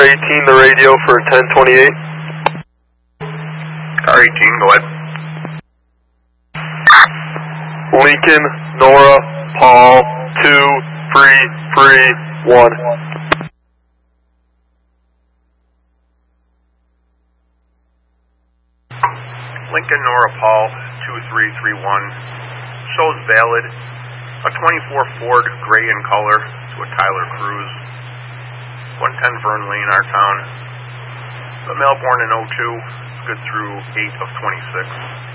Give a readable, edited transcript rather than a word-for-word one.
18, the radio for 1028. Car 18, go ahead. Lincoln, Nora, Paul, 2331. Lincoln, Nora, Paul, 2331. Shows valid. A 24 Ford, gray in color, to a Tyler Cruz. 110 Vern Lane, our town. The male born in 02, good through 8 of 26.